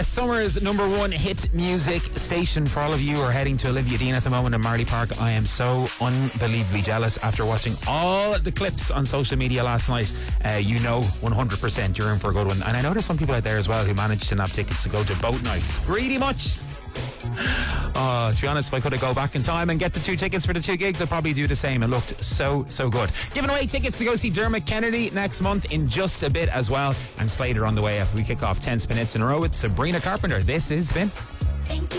Summer's number one hit music station. For all of you who are heading to Olivia Dean at the moment in Marley Park, I am so unbelievably jealous after watching all the clips on social media last night. You know 100% you're in for a good one. And I know there's some people out there as well who managed to nab tickets to go to boat nights. Greedy much? To be honest, if I could go back in time and get the 2 tickets for the 2 gigs, I'd probably do the same. It looked so good. Giving away tickets to go see Dermot Kennedy next month in just a bit as well. And Slater on the way after we kick off 10 spin hits in a row with Sabrina Carpenter. This is Spin. Thank you.